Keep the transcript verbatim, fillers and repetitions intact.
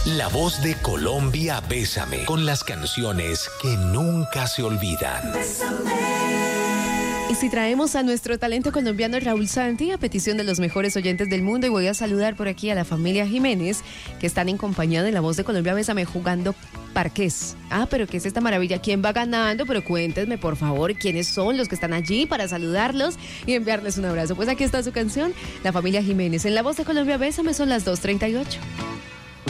La voz de Colombia, Bésame, con las canciones que nunca se olvidan. Y si traemos a nuestro talento colombiano Raúl Santi, a petición de los mejores oyentes del mundo, y voy a saludar por aquí a la familia Jiménez, que están en compañía de La Voz de Colombia, Bésame, jugando parqués. Ah, pero ¿qué es esta maravilla? ¿Quién va ganando? Pero cuéntenme, por favor, quiénes son los que están allí para saludarlos y enviarles un abrazo. Pues aquí está su canción, La Familia Jiménez. En La Voz de Colombia, Bésame, son las dos treinta y ocho.